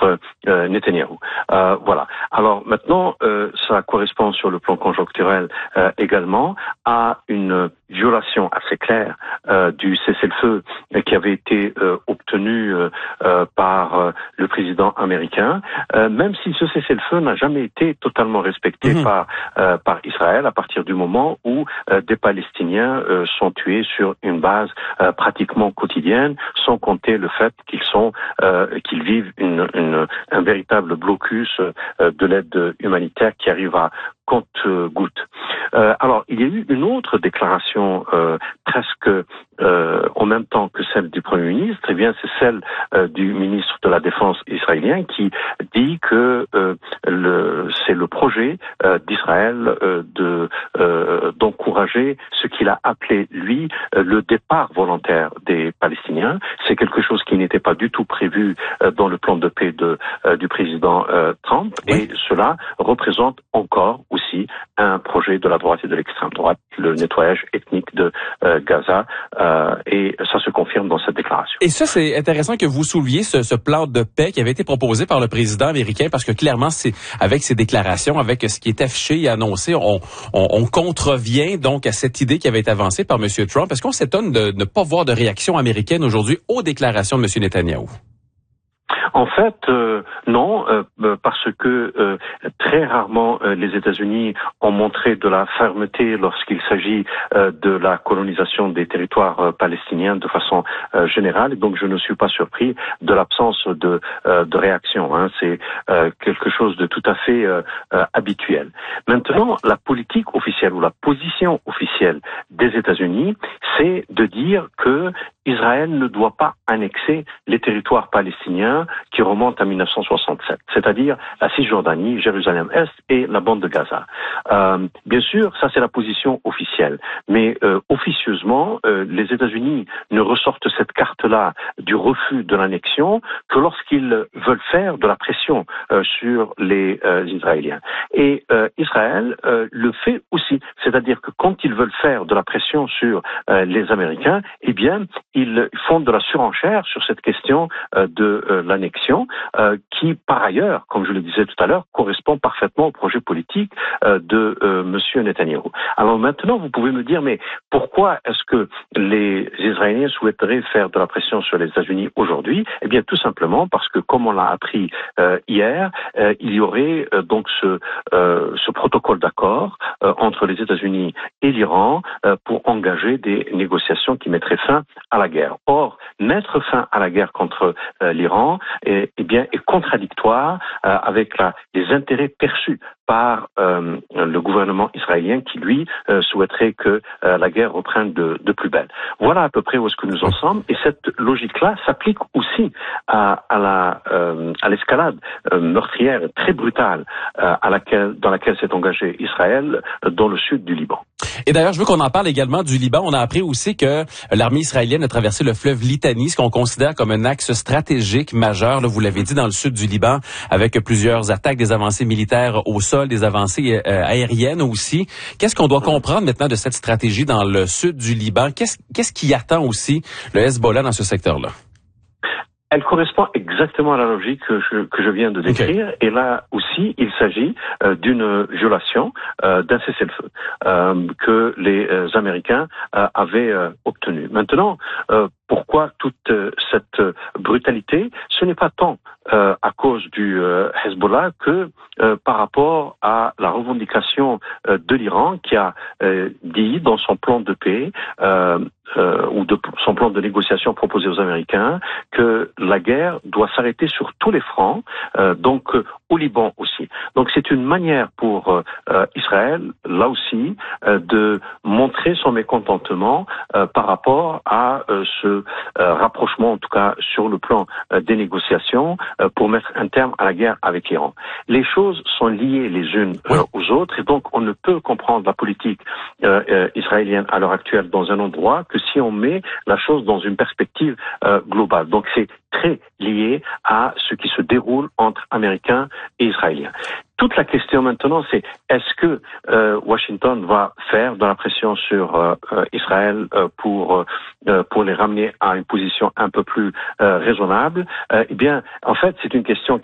contre Netanyahou. Voilà. Alors maintenant, ça correspond sur le plan conjoncturel également à une violation assez claire du cessez-le-feu qui avait été obtenu par le président américain, même si ce cessez-le-feu n'a jamais été totalement respecté par Israël à partir du moment où des Palestiniens sont tués sur une base pratiquement quotidienne, sans compter le fait qu'ils vivent un véritable blocus de l'aide humanitaire qui arrive à compte-gouttes. Alors, il y a eu une autre déclaration presque en même temps que celle du Premier ministre, eh bien c'est celle du ministre de la Défense israélien qui dit que c'est le projet d'Israël d'encourager ce qu'il a appelé, lui, le départ volontaire des Palestiniens. C'est quelque chose qui n'était pas du tout prévu dans le plan de paix du président Trump, et cela représente encore aussi un projet de la droite et de l'extrême droite, le nettoyage ethnique de Gaza, et ça se confirme dans cette déclaration. Et ça, c'est intéressant que vous souleviez ce plan de paix qui avait été proposé par le président américain, parce que clairement, c'est avec ces déclarations, avec ce qui est affiché et annoncé, on contrevient donc à cette idée qui avait été avancée par M. Trump. Est-ce qu'on s'étonne de ne pas voir de réaction américaine aujourd'hui aux déclarations de M. Netanyahou? En fait, non, parce que très rarement les États-Unis ont montré de la fermeté lorsqu'il s'agit de la colonisation des territoires palestiniens de façon générale. Et donc, je ne suis pas surpris de l'absence de réaction. C'est quelque chose de tout à fait habituel. Maintenant, la politique officielle ou la position officielle des États-Unis, c'est de dire que Israël ne doit pas annexer les territoires palestiniens qui remontent à 1967, c'est-à-dire la Cisjordanie, Jérusalem-Est et la bande de Gaza. Bien sûr, ça c'est la position officielle, mais officieusement, les États-Unis ne ressortent cette carte-là du refus de l'annexion que lorsqu'ils veulent faire de la pression sur les Israéliens. Et Israël le fait aussi, c'est-à-dire que quand ils veulent faire de la pression sur les Américains, eh bien, ils font de la surenchère sur cette question de l'annexion, qui, par ailleurs, comme je le disais tout à l'heure, correspond parfaitement au projet politique de M. Netanyahou. Alors maintenant, vous pouvez me dire, mais pourquoi est-ce que les Israéliens souhaiteraient faire de la pression sur les États-Unis aujourd'hui? Eh bien, tout simplement parce que, comme on l'a appris hier, il y aurait donc ce protocole d'accord entre les États-Unis et l'Iran pour engager des négociations qui mettraient fin à la guerre. Or, mettre fin à la guerre contre l'Iran est contradictoire avec les intérêts perçus par le gouvernement israélien qui, lui, souhaiterait que la guerre reprenne de plus belle. Voilà à peu près où est-ce que nous en sommes, et cette logique-là s'applique aussi à l'escalade meurtrière très brutale dans laquelle s'est engagé Israël dans le sud du Liban. Et d'ailleurs, je veux qu'on en parle également du Liban. On a appris aussi que l'armée israélienne a traversé le fleuve Litani, ce qu'on considère comme un axe stratégique majeur, là, vous l'avez dit, dans le sud du Liban, avec plusieurs attaques, des avancées militaires au sol, des avancées aériennes aussi. Qu'est-ce qu'on doit comprendre maintenant de cette stratégie dans le sud du Liban? Qu'est-ce qui attend aussi le Hezbollah dans ce secteur-là? Elle correspond exactement à la logique que je viens de décrire. Okay. Et là aussi, il s'agit d'une violation d'un cessez-le-feu que les Américains avaient obtenu. Maintenant, pourquoi toute cette brutalité? Ce n'est pas tant à cause du Hezbollah que par rapport à la revendication de l'Iran qui a dit dans son plan de paix ou de son plan de négociation proposé aux Américains que la guerre doit s'arrêter sur tous les fronts, donc au Liban aussi. Donc c'est une manière pour Israël, là aussi, de montrer son mécontentement par rapport à ce rapprochement, en tout cas sur le plan des négociations, pour mettre un terme à la guerre avec l'Iran. Les choses sont liées les unes aux autres, et donc on ne peut comprendre la politique israélienne à l'heure actuelle dans un endroit que si on met la chose dans une perspective globale. Donc c'est très lié à ce qui se déroule entre Américains et Israéliens. Toute la question maintenant, c'est est-ce que Washington va faire de la pression sur Israël pour les ramener à une position un peu plus raisonnable? Eh bien, en fait, c'est une question